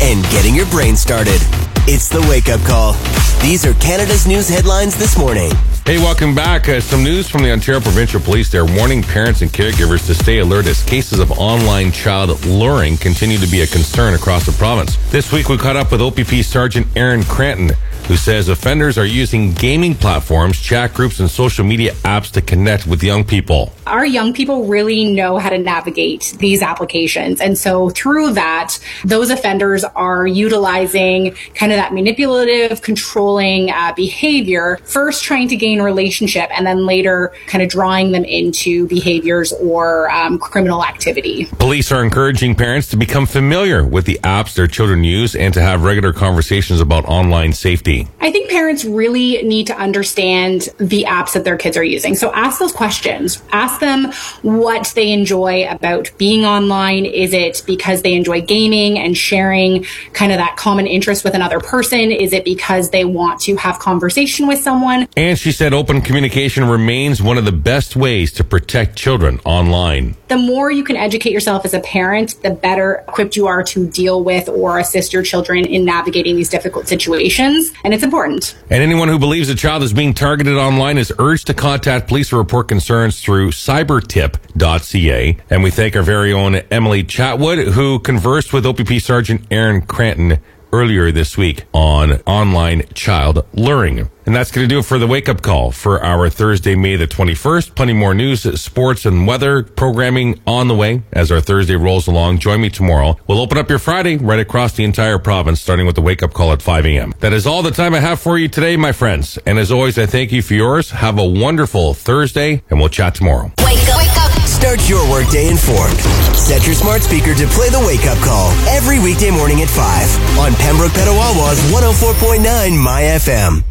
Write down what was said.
and getting your brain started. It's the Wake Up Call. These are Canada's news headlines this morning. Hey, welcome back. Some news from the Ontario Provincial Police. They're warning parents and caregivers to stay alert as cases of online child luring continue to be a concern across the province. This week, we caught up with OPP Sergeant Aaron Cranton, who says offenders are using gaming platforms, chat groups, and social media apps to connect with young people. Our young people really know how to navigate these applications. And so through that, those offenders are utilizing kind of that manipulative, controlling behavior, first trying to gain a relationship and then later kind of drawing them into behaviors or criminal activity. Police are encouraging parents to become familiar with the apps their children use and to have regular conversations about online safety. I think parents really need to understand the apps that their kids are using. So ask those questions. Ask them what they enjoy about being online. Is it because they enjoy gaming and sharing kind of that common interest with another person? Is it because they want to have conversation with someone? And she said open communication remains one of the best ways to protect children online. The more you can educate yourself as a parent, the better equipped you are to deal with or assist your children in navigating these difficult situations. And it's important. And anyone who believes a child is being targeted online is urged to contact police to report concerns through cybertip.ca. And we thank our very own Emily Chatwood, who conversed with OPP Sergeant Aaron Cranton earlier this week on online child luring. And that's going to do it for the wake-up call for our Thursday, May the 21st. Plenty more news, sports, and weather programming on the way as our Thursday rolls along. Join me tomorrow. We'll open up your Friday right across the entire province, starting with the wake-up call at 5 a.m. That is all the time I have for you today, my friends. And as always, I thank you for yours. Have a wonderful Thursday, and we'll chat tomorrow. Wake up. Wake up. Start your workday informed. Set your smart speaker to play the wake-up call every weekday morning at 5 on Pembroke Petawawa's 104.9 My FM.